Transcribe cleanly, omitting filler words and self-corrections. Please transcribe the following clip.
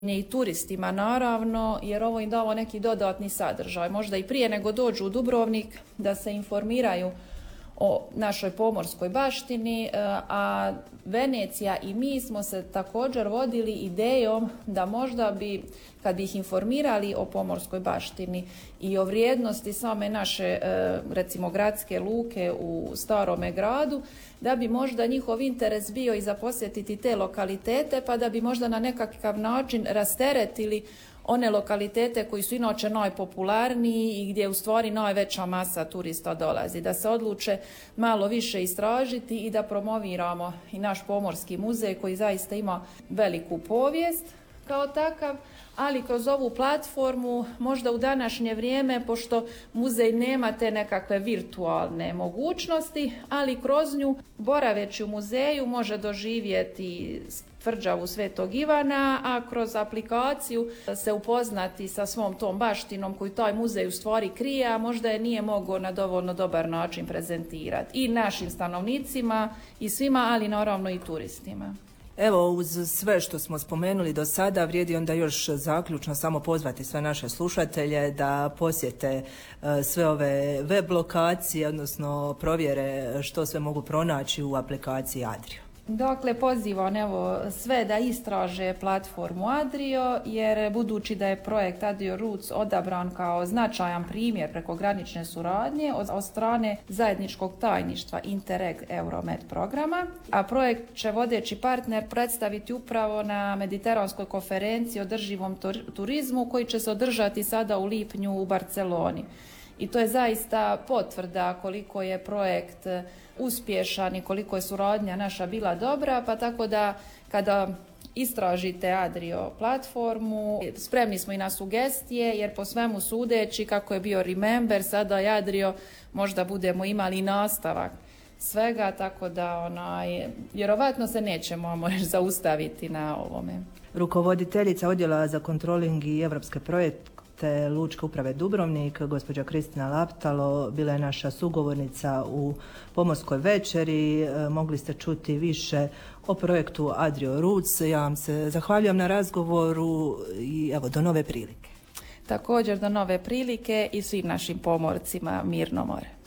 i turistima naravno, jer ovo im dalo neki dodatni sadržaj, možda i prije nego dođu u Dubrovnik da se informiraju o našoj pomorskoj baštini, a Venecija i mi smo se također vodili idejom da možda bi, kad bi ih informirali o pomorskoj baštini i o vrijednosti same naše, recimo, gradske luke u Starome gradu, da bi možda njihov interes bio i za posjetiti te lokalitete, pa da bi možda na nekakav način rasteretili one lokalitete koji su inače najpopularniji i gdje u stvari najveća masa turista dolazi, da se odluče malo više istražiti i da promoviramo i naš pomorski muzej koji zaista ima veliku povijest kao takav, ali kroz ovu platformu možda u današnje vrijeme, pošto muzej nema te nekakve virtualne mogućnosti, ali kroz nju, boraveći u muzeju, može doživjeti tvrđavu Svetog Ivana, a kroz aplikaciju se upoznati sa svom tom baštinom koju taj muzej u stvari krije, a možda je nije mogao na dovoljno dobar način prezentirati i našim stanovnicima i svima, ali naravno i turistima. Evo, uz sve što smo spomenuli do sada, vrijedi onda još zaključno samo pozvati sve naše slušatelje da posjete sve ove web lokacije, odnosno provjere što sve mogu pronaći u aplikaciji Adrio. Dakle, pozivam sve da istraže platformu Adrio, jer budući da je projekt Adrio Roots odabran kao značajan primjer prekogranične suradnje od strane zajedničkog tajništva Interreg Euromed programa, a projekt će vodeći partner predstaviti upravo na Mediteranskoj konferenciji o održivom turizmu koji će se održati sada u lipnju u Barceloni. I to je zaista potvrda koliko je projekt uspješan i koliko je suradnja naša bila dobra, pa tako da kada istražite Adrio platformu, spremni smo i na sugestije, jer po svemu sudeći kako je bio Remember, sada je Adrio, možda budemo imali nastavak svega, tako da vjerovatno se nećemo zaustaviti na ovome. Rukovoditeljica Odjela za kontroling i evropske projekte Lučke uprave Dubrovnik, gospođa Kristina Laptalo, bila je naša sugovornica u Pomorskoj večeri. Mogli ste čuti više o projektu Adrio Roots. Ja vam se zahvaljujem na razgovoru i evo, do nove prilike. Također do nove prilike i svim našim pomorcima mirno more.